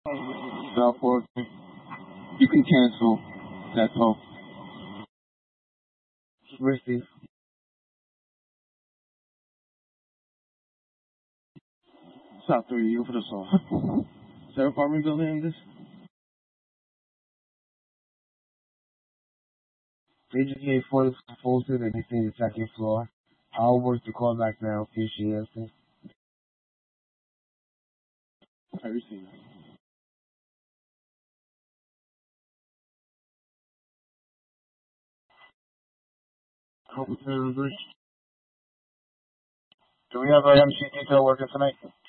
Stop working. You can cancel. That's all. Risky. Stop 3, you for the song. Is there an apartment building in this? AGA fully posted and it's in the second floor. I'll work the call back now, see if she answers. I received. Hope it's Do we have a MC detail working tonight?